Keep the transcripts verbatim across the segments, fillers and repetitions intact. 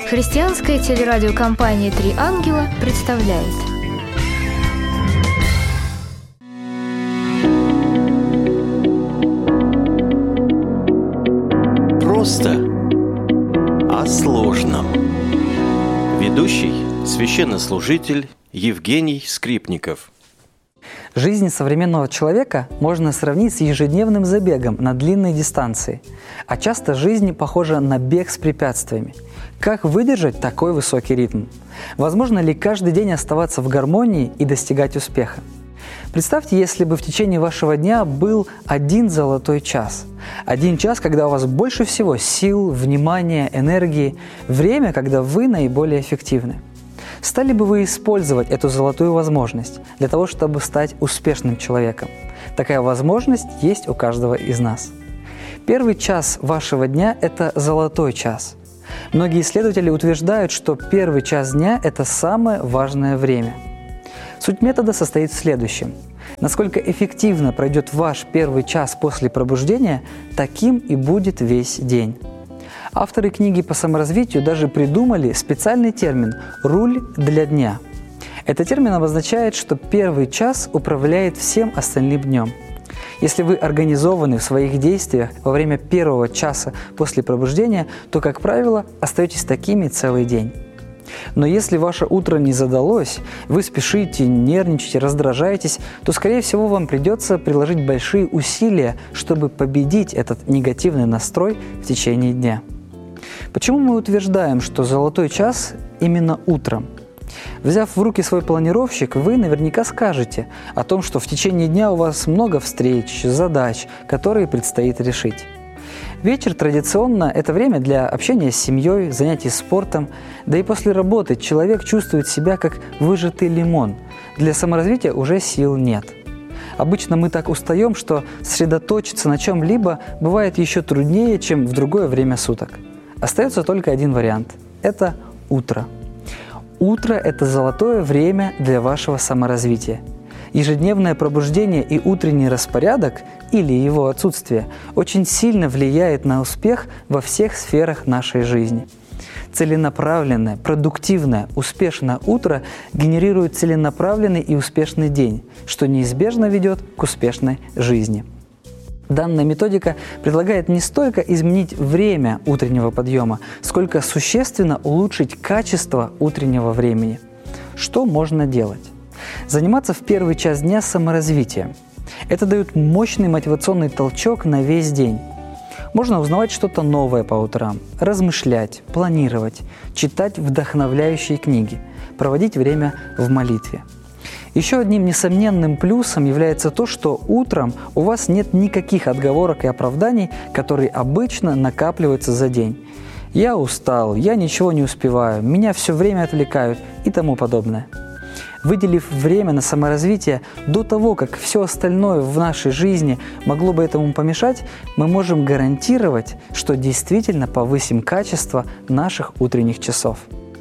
Христианская телерадиокомпания «Три ангела» представляет. Просто о сложном. Ведущий – священнослужитель Евгений Скрипников. Жизнь современного человека можно сравнить с ежедневным забегом на длинной дистанции, а часто жизнь похожа на бег с препятствиями. Как выдержать такой высокий ритм? Возможно ли каждый день оставаться в гармонии и достигать успеха? Представьте, если бы в течение вашего дня был один золотой час. Один час, когда у вас больше всего сил, внимания, энергии, время, когда вы наиболее эффективны. Стали бы вы использовать эту золотую возможность для того, чтобы стать успешным человеком? Такая возможность есть у каждого из нас. Первый час вашего дня – это золотой час. Многие исследователи утверждают, что первый час дня – это самое важное время. Суть метода состоит в следующем. Насколько эффективно пройдет ваш первый час после пробуждения, таким и будет весь день. Авторы книги по саморазвитию даже придумали специальный термин «руль для дня». Этот термин обозначает, что первый час управляет всем остальным днем. Если вы организованы в своих действиях во время первого часа после пробуждения, то, как правило, остаетесь такими целый день. Но если ваше утро не задалось, вы спешите, нервничаете, раздражаетесь, то, скорее всего, вам придется приложить большие усилия, чтобы победить этот негативный настрой в течение дня. Почему мы утверждаем, что золотой час именно утром? Взяв в руки свой планировщик, вы наверняка скажете о том, что в течение дня у вас много встреч, задач, которые предстоит решить. Вечер традиционно – это время для общения с семьей, занятий спортом, да и после работы человек чувствует себя как выжатый лимон. Для саморазвития уже сил нет. Обычно мы так устаем, что сосредоточиться на чем-либо бывает еще труднее, чем в другое время суток. Остается только один вариант – это утро. Утро – это золотое время для вашего саморазвития. Ежедневное пробуждение и утренний распорядок, или его отсутствие, очень сильно влияет на успех во всех сферах нашей жизни. Целенаправленное, продуктивное, успешное утро генерирует целенаправленный и успешный день, что неизбежно ведет к успешной жизни. Данная методика предлагает не столько изменить время утреннего подъема, сколько существенно улучшить качество утреннего времени. Что можно делать? Заниматься в первый час дня саморазвитием. Это дает мощный мотивационный толчок на весь день. Можно узнавать что-то новое по утрам, размышлять, планировать, читать вдохновляющие книги, проводить время в молитве. Еще одним несомненным плюсом является то, что утром у вас нет никаких отговорок и оправданий, которые обычно накапливаются за день. «Я устал», «я ничего не успеваю», «меня все время отвлекают» и тому подобное. Выделив время на саморазвитие до того, как все остальное в нашей жизни могло бы этому помешать, мы можем гарантировать, что действительно повысим качество наших утренних часов.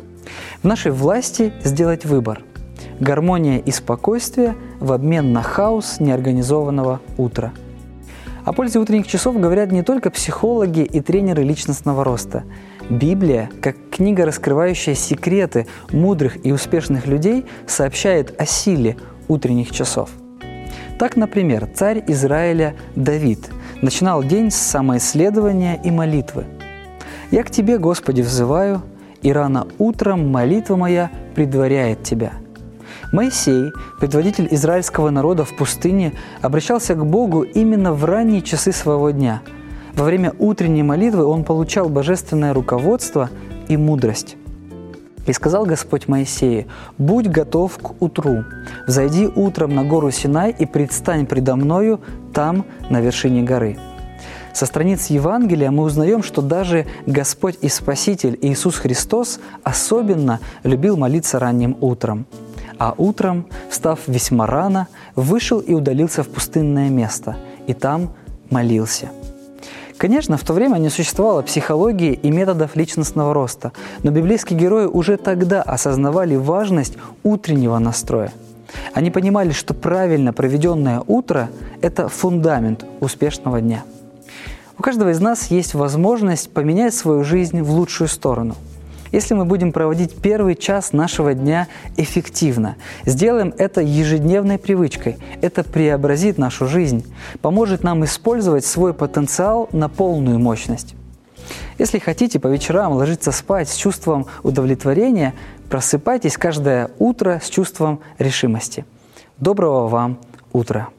В нашей власти сделать выбор. Гармония и спокойствие в обмен на хаос неорганизованного утра. О пользе утренних часов говорят не только психологи и тренеры личностного роста. Библия, как книга, раскрывающая секреты мудрых и успешных людей, сообщает о силе утренних часов. Так, например, царь Израиля Давид начинал день с самоисследования и молитвы. «Я к Тебе, Господи, взываю, и рано утром молитва моя предваряет Тебя». Моисей, предводитель израильского народа в пустыне, обращался к Богу именно в ранние часы своего дня. Во время утренней молитвы он получал божественное руководство и мудрость. «И сказал Господь Моисею: будь готов к утру, взойди утром на гору Синай и предстань предо мною там, на вершине горы». Со страниц Евангелия мы узнаем, что даже Господь и Спаситель Иисус Христос особенно любил молиться ранним утром. А утром, встав весьма рано, вышел и удалился в пустынное место, и там молился. Конечно, в то время не существовало психологии и методов личностного роста, но библейские герои уже тогда осознавали важность утреннего настроя. Они понимали, что правильно проведенное утро – это фундамент успешного дня. У каждого из нас есть возможность поменять свою жизнь в лучшую сторону. Если мы будем проводить первый час нашего дня эффективно, сделаем это ежедневной привычкой, это преобразит нашу жизнь, поможет нам использовать свой потенциал на полную мощность. Если хотите по вечерам ложиться спать с чувством удовлетворения, просыпайтесь каждое утро с чувством решимости. Доброго вам утра!